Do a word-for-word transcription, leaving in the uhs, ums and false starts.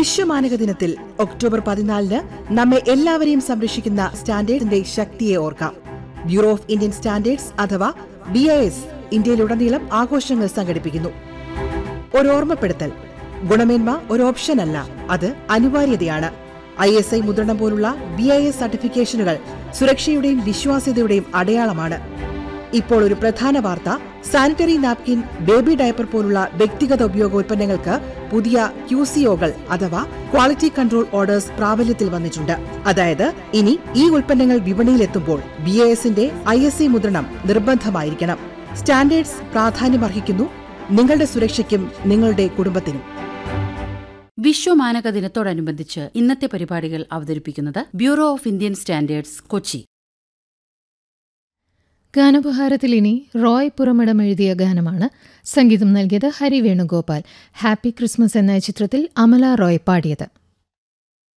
വിശ്വമാനക ദിനത്തിൽ ഒക്ടോബർ പതിനാലിന് നമ്മെ എല്ലാവരെയും സംരക്ഷിക്കുന്ന സ്റ്റാൻഡേർഡിന്റെ ശക്തിയെ ഓർക്കാം. ബ്യൂറോ ഓഫ് ഇന്ത്യൻ സ്റ്റാൻഡേർഡ്സ് അഥവാ ബി ഐ എസ് ഇന്ത്യയിലുടനീളം ആഘോഷങ്ങൾ സംഘടിപ്പിക്കുന്നു. ഒരു ഓർമ്മപ്പെടുത്തൽ: ഗുണമേന്മ ഒരു ഓപ്ഷനല്ല, അത് അനിവാര്യതയാണ്. ഐ എസ് ഐ മുദ്രണം പോലുള്ള ബി ഐ എസ് സർട്ടിഫിക്കേഷനുകൾ സുരക്ഷയുടെയും വിശ്വാസ്യതയുടെയും അടയാളമാണ്. ഇപ്പോൾ ഒരു പ്രധാന വാർത്ത: സാനിറ്ററി നാപ്കിൻ, ബേബി ഡയപ്പർ പോലുള്ള വ്യക്തിഗത ഉപയോഗ ഉൽപ്പന്നങ്ങൾക്ക് പുതിയ ക്യു സി ഒകൾ അഥവാ ക്വാളിറ്റി കൺട്രോൾ ഓർഡേഴ്സ് പ്രാബല്യത്തിൽ വന്നിട്ടുണ്ട്. അതായത് ഇനി ഈ ഉൽപ്പന്നങ്ങൾ വിപണിയിലെത്തുമ്പോൾ ബി എ എസിന്റെ ഐ എസ് ഐ മുദ്രണം നിർബന്ധമായിരിക്കണം. സ്റ്റാൻഡേർഡ്സ് പ്രാധാന്യമർഹിക്കുന്നു നിങ്ങളുടെ സുരക്ഷയ്ക്കും നിങ്ങളുടെ കുടുംബത്തിനും. വിശ്വമാനക ദിനത്തോടനുബന്ധിച്ച് ഇന്നത്തെ പരിപാടികൾ അവതരിപ്പിക്കുന്നത് bureau of Indian standards, Kochi. ഗാനോപഹാരത്തിൽ ഇനി റോയ് പുറമടം എഴുതിയ ഗാനമാണ്. സംഗീതം നൽകിയത് ഹരി വേണുഗോപാൽ. ഹാപ്പി ക്രിസ്മസ് എന്ന ചിത്രത്തിൽ അമല റോയ് പാടിയത്.